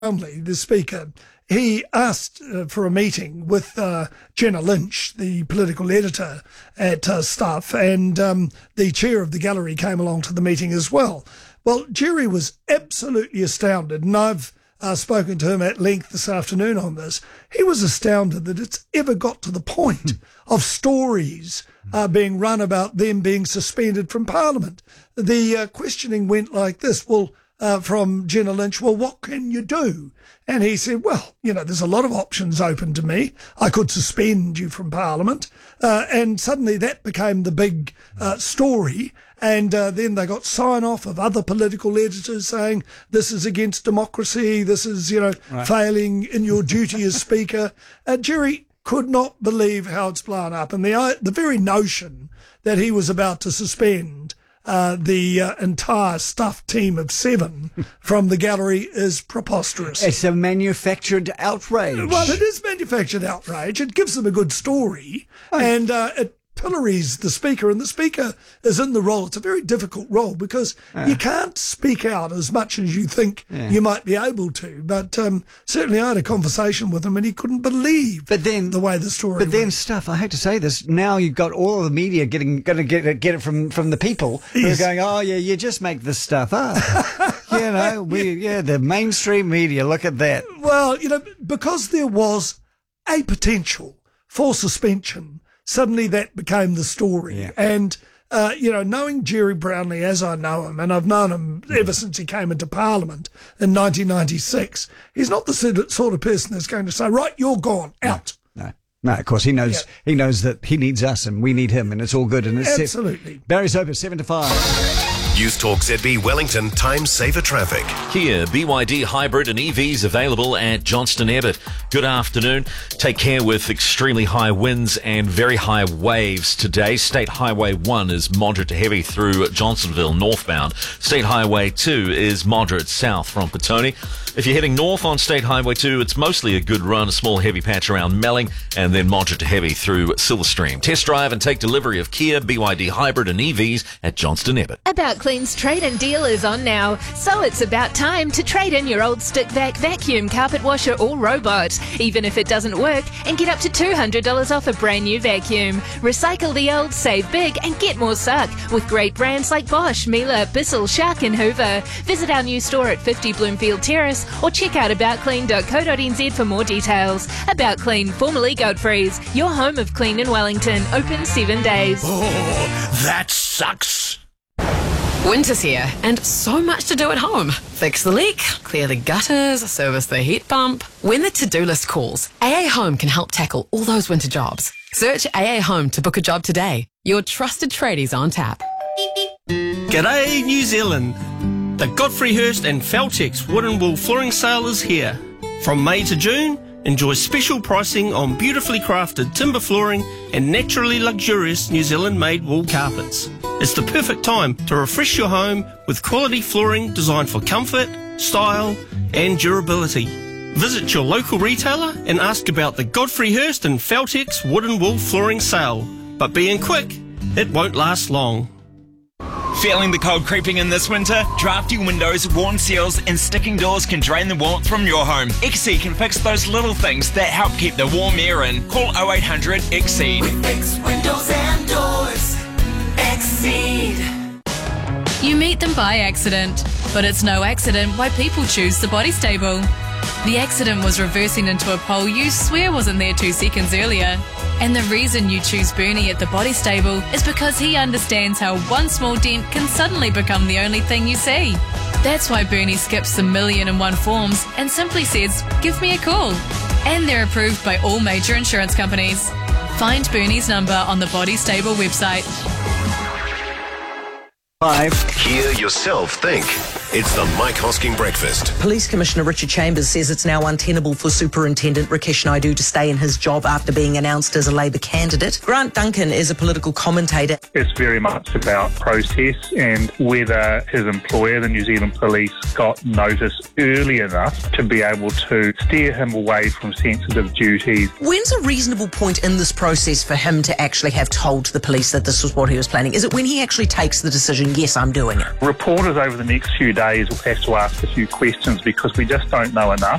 Brownlee, the Speaker, he asked for a meeting with Jenna Lynch, the political editor at Stuff, and the chair of the gallery came along to the meeting as well. Well, Jerry was absolutely astounded, and I've spoken to him at length this afternoon on this. He was astounded that it's ever got to the point of stories being run about them being suspended from Parliament. The questioning went like this, from Jenna Lynch, well, what can you do? And he said, well, there's a lot of options open to me. I could suspend you from Parliament. And suddenly that became the big story. And then they got sign-off of other political editors saying, this is against democracy, this is, failing in your duty as Speaker. Jerry could not believe how it's blown up. And the very notion that he was about to suspend the entire Stuff team of 7 from the gallery is preposterous. It's a manufactured outrage. Well, it is manufactured outrage. It gives them a good story, and it pillories the Speaker, and the Speaker is in the role. It's a very difficult role because you can't speak out as much as you think you might be able to. But certainly I had a conversation with him and he couldn't believe the way the story went. But then Stuff, I hate to say this, now you've got all of the media going to get it from the people who are going, oh yeah, you just make this stuff up. The mainstream media, look at that. Well, because there was a potential for suspension, suddenly that became the story. Yeah. And, knowing Jerry Brownlee as I know him, and I've known him ever since he came into Parliament in 1996, he's not the sort of person that's going to say, right, you're gone, out. No, of course, he knows He knows that he needs us and we need him, and it's all good. And it's absolutely. Barry's open 7 to 5. Youth Talk ZB Wellington Time Saver Traffic. Kia BYD Hybrid and EVs available at Johnston Abbott. Good afternoon. Take care with extremely high winds and very high waves today. State Highway 1 is moderate to heavy through Johnsonville northbound. State Highway 2 is moderate south from Petone. If you're heading north on State Highway 2, it's mostly a good run, a small heavy patch around Melling, and then moderate to heavy through Silverstream. Test drive and take delivery of Kia BYD Hybrid and EVs at Johnston Abbott. About Clean's trade-in deal is on now, so it's about time to trade in your old stick vac vacuum, carpet washer or robot, even if it doesn't work, and get up to $200 off a brand new vacuum. Recycle the old, save big and get more suck with great brands like Bosch, Miele, Bissell, Shark and Hoover. Visit our new store at 50 Bloomfield Terrace or check out aboutclean.co.nz for more details. About Clean, formerly Godfrey's, your home of clean in Wellington, open 7 days. Oh, that sucks. Winter's here, and so much to do at home. Fix the leak, clear the gutters, service the heat pump. When the to-do list calls, AA Home can help tackle all those winter jobs. Search AA Home to book a job today. Your trusted tradies on tap. G'day, New Zealand. The Godfrey Hirst and Feltex Wood and Wool Flooring Sale is here. From May to June, enjoy special pricing on beautifully crafted timber flooring and naturally luxurious New Zealand-made wool carpets. It's the perfect time to refresh your home with quality flooring designed for comfort, style and durability. Visit your local retailer and ask about the Godfrey Hirst and Feltex Wood and Wool Flooring Sale. But being quick, it won't last long. Feeling the cold creeping in this winter? Drafty windows, worn seals and sticking doors can drain the warmth from your home. XC can fix those little things that help keep the warm air in. Call 0800 XCEED. We fix windows and doors. XCEED. You meet them by accident, but it's no accident why people choose the Body Stable. The accident was reversing into a pole you swear wasn't there 2 seconds earlier. And the reason you choose Bernie at the Body Stable is because he understands how one small dent can suddenly become the only thing you see. That's why Bernie skips the 1,000,001 forms and simply says, give me a call. And they're approved by all major insurance companies. Find Bernie's number on the Body Stable website. 5. Hear yourself think. It's the Mike Hosking Breakfast. Police Commissioner Richard Chambers says it's now untenable for Superintendent Rakesh Naidu to stay in his job after being announced as a Labour candidate. Grant Duncan is a political commentator. It's very much about process and whether his employer, the New Zealand Police, got notice early enough to be able to steer him away from sensitive duties. When's a reasonable point in this process for him to actually have told the police that this was what he was planning? Is it when he actually takes the decision, yes, I'm doing it? Reporters over the next few days days, we'll have to ask a few questions because we just don't know enough.